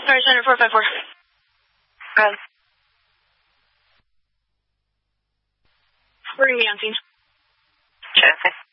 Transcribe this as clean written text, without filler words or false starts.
Sorry, Center 454. Go ahead. We're going to be on scene. Traffic.